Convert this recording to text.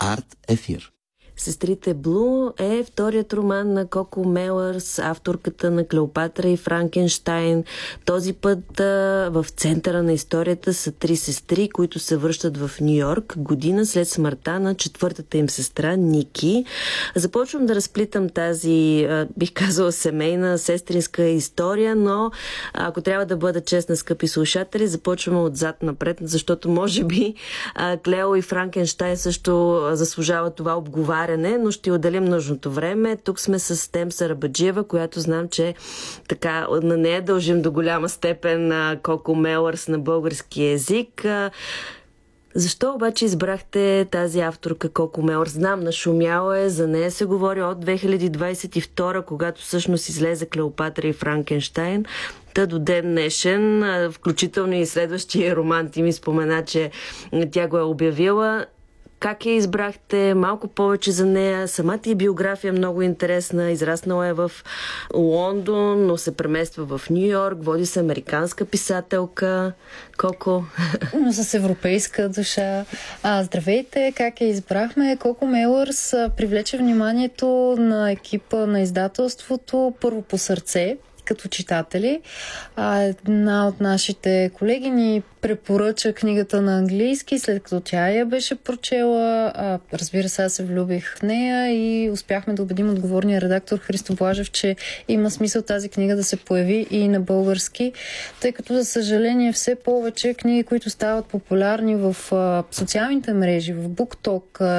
Арт Ефир. Сестрите Блу е вторият роман на Коко Мелърс, авторката на Клеопатра и Франкенщайн. Този път в центъра на историята са три сестри, които се връщат в Ню-Йорк година след смъртта на четвъртата им сестра Ники. Започвам да разплитам тази, бих казала, семейна, сестринска история, но ако трябва да бъда честна, скъпи слушатели, започваме отзад напред, защото може би Клео и Франкенщайн също заслужават това обговаряне, но ще отделим нужното време. Тук сме с Темса Рабаджиева, която знам, че така на нея дължим до голяма степен Коко Мелърс на български език. Защо обаче избрахте тази авторка Коко Мелърс? Знам, нашумяла е, за нея се говори от 2022, когато всъщност излезе Клеопатра и Франкенщайн. Та до ден днешен, включително и следващия роман ти ми спомена, че тя го е обявила. Как я избрахте? Малко повече за нея. Самата и биография е много интересна. Израснала е в Лондон, но се премества в Ню-Йорк. Води се американска писателка. Коко? Но с европейска душа. Здравейте! Как я избрахме? Коко Мелърс привлече вниманието на екипа на издателството първо по сърце, като читатели. Една от нашите колеги ни препоръча книгата на английски, след като тя я беше прочела. Разбира се, аз се влюбих в нея и успяхме да убедим отговорния редактор Христо Блажев, че има смисъл тази книга да се появи и на български, тъй като, за съжаление, все повече книги, които стават популярни в социалните мрежи, в BookTok,